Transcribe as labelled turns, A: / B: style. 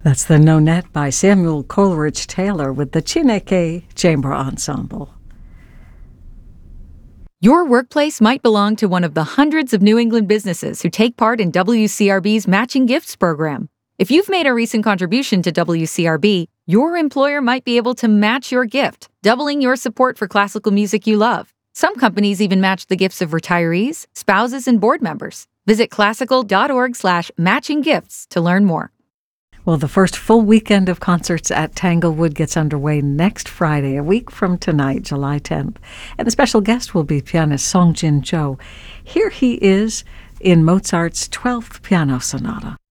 A: That's the Nonette by Samuel Coleridge Taylor with the Chineke Chamber Ensemble.
B: Your workplace might belong to one of the hundreds of New England businesses who take part in WCRB's Matching Gifts program. If you've made a recent contribution to WCRB, your employer might be able to match your gift, doubling your support for classical music you love. Some companies even match the gifts of retirees, spouses, and board members. Visit classical.org/matchinggifts to learn more.
A: Well, the first full weekend of concerts at Tanglewood gets underway next Friday, a week from tonight, July 10th. And the special guest will be pianist Songjin Cho. Here he is in Mozart's 12th Piano Sonata.